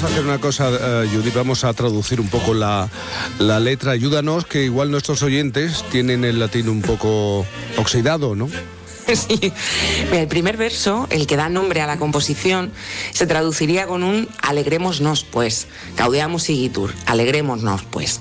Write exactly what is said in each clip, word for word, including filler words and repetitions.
a hacer una cosa, uh, Judith, vamos a traducir un poco la, la letra. Ayúdanos, que igual nuestros oyentes tienen el latín un poco oxidado, ¿no? Sí. Mira, el primer verso, el que da nombre a la composición, se traduciría con un alegrémonos pues, gaudeamus igitur, alegrémonos pues.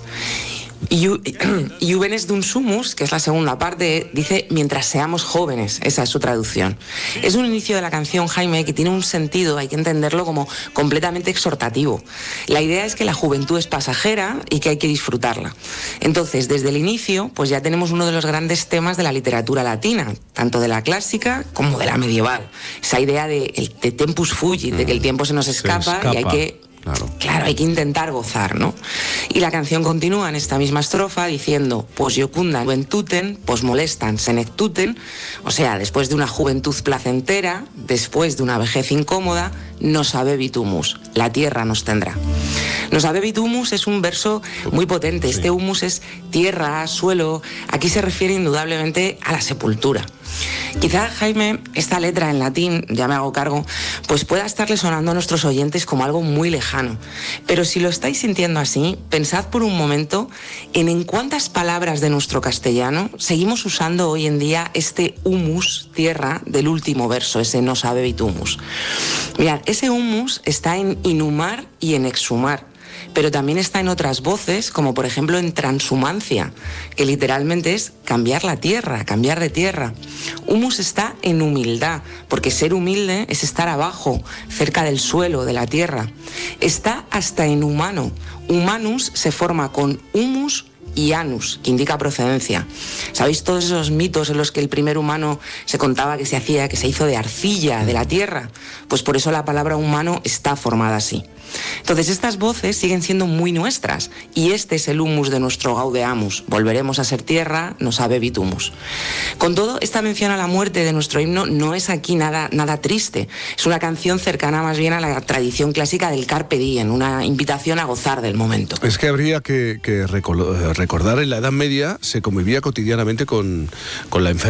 Juvenes dum sumus, que es la segunda parte, dice mientras seamos jóvenes. Esa es su traducción. Es un inicio de la canción, Jaime, que tiene un sentido, hay que entenderlo como completamente exhortativo. La idea es que la juventud es pasajera y que hay que disfrutarla. Entonces, desde el inicio, pues ya tenemos uno de los grandes temas de la literatura latina, tanto de la clásica como de la medieval. Esa idea de, el, de tempus fugit, de que el tiempo se nos escapa, se escapa. y hay que... Claro. claro, hay que intentar gozar, ¿no? Y la canción continúa en esta misma estrofa diciendo pos iocundan juventuten, pos molestan senectuten, o sea, después de una juventud placentera, después de una vejez incómoda, nos habebat humus, la tierra nos tendrá. Nos habebat humus es un verso muy potente. Este humus es tierra, suelo. Aquí se refiere indudablemente a la sepultura. Quizá, Jaime, esta letra en latín, ya me hago cargo, pues pueda estarle sonando a nuestros oyentes como algo muy lejano. Pero si lo estáis sintiendo así, pensad por un momento en en cuántas palabras de nuestro castellano seguimos usando hoy en día este humus, tierra, del último verso, ese nos habebat humus. Mirad, ese humus está en inhumar y en exhumar, pero también está en otras voces, como por ejemplo en transhumancia, que literalmente es cambiar la tierra, cambiar de tierra. Humus está en humildad, porque ser humilde es estar abajo, cerca del suelo, de la tierra. Está hasta en humano. Humanus se forma con humus y anus, que indica procedencia. ¿Sabéis todos esos mitos en los que el primer humano se contaba que se hacía, que se hizo de arcilla, de la tierra? Pues por eso la palabra humano está formada así. Entonces estas voces siguen siendo muy nuestras y este es el humus de nuestro gaudeamus. Volveremos a ser tierra, nos habebat humus. Con todo, esta mención a la muerte de nuestro himno no es aquí nada, nada triste. Es una canción cercana más bien a la tradición clásica del carpe diem, una invitación a gozar del momento. Es que habría que, que recordar, en la Edad Media se convivía cotidianamente con, con la enfermedad.